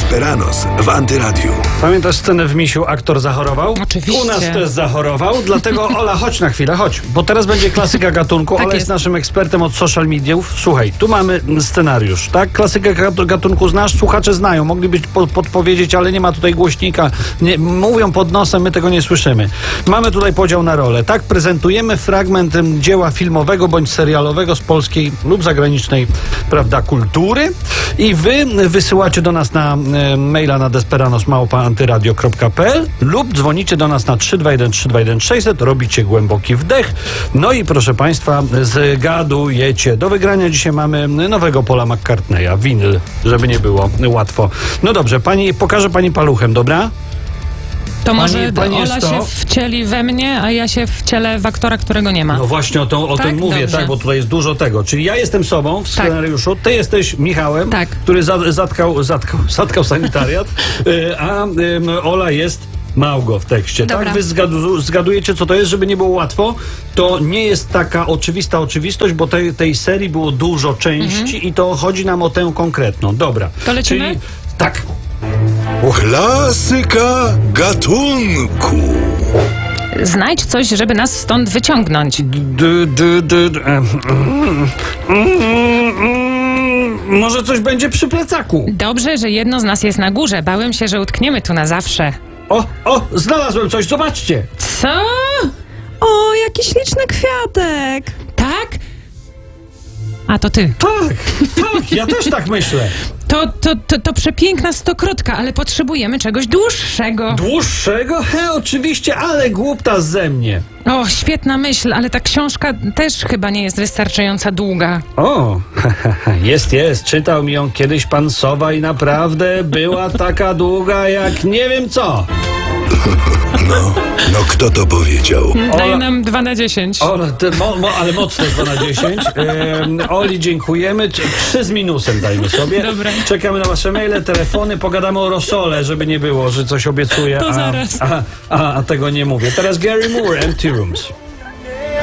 Desperados w Antyradiu. Pamiętasz scenę w Misiu? Aktor zachorował? Oczywiście. U nas też zachorował, dlatego Ola, chodź na chwilę, chodź. Bo teraz będzie klasyka gatunku. Tak Ola jest jest. naszym ekspertem od social mediów. Słuchaj, tu mamy scenariusz, tak? Klasykę gatunku znasz? Słuchacze znają. Mogliby podpowiedzieć, ale nie ma tutaj głośnika. Nie, mówią pod nosem, my tego nie słyszymy. Mamy tutaj podział na role, tak? Prezentujemy fragment dzieła filmowego bądź serialowego z polskiej lub zagranicznej, prawda, kultury i wy wysyłacie do nas na maila na desperanos@antyradio.pl lub dzwonicie do nas na 321 321 600, robicie głęboki wdech, no i proszę Państwa, zgadujecie. Do wygrania dzisiaj mamy nowego Paula McCartneya, winyl, żeby nie było łatwo. No dobrze, pokażę Pani paluchem, dobra? To może pani Ola jest to? się wcieli we mnie, a ja się wcielę w aktora, którego nie ma. No właśnie o Tak? tym mówię, Dobrze. tak, bo tutaj jest dużo tego. Czyli ja jestem sobą w scenariuszu, ty jesteś Michałem, Tak. który zatkał sanitariat, a Ola jest Małgo w tekście. Dobra. Tak? Wy zgadujecie, co to jest, żeby nie było łatwo. To nie jest taka oczywista oczywistość, bo tej serii było dużo części i to chodzi nam o tę konkretną. Dobra. To lecimy? Czyli, tak. Klasyka gatunku. Znajdź coś, żeby nas stąd wyciągnąć. Może coś będzie przy plecaku. Dobrze, że jedno z nas jest na górze. Bałem się, że utkniemy tu na zawsze. O, znalazłem coś, zobaczcie. Co? O, jaki śliczny kwiatek! Tak? A to ty. Tak, ja też tak myślę. To przepiękna stokrotka, ale potrzebujemy czegoś dłuższego. Dłuższego? Oczywiście, ale głupta ze mnie. O, świetna myśl, ale ta książka też chyba nie jest wystarczająco długa. O, jest, czytał mi ją kiedyś pan Sowa i naprawdę była taka długa jak nie wiem co. No kto to powiedział? Daje nam 2 na 10. Ale mocno 2 na 10. Oli, dziękujemy. 3 z minusem dajmy sobie. Dobra. Czekamy na wasze maile, telefony, pogadamy o rosole, żeby nie było, że coś obiecuję, To zaraz. a tego nie mówię. Teraz Gary Moore, Empty Rooms.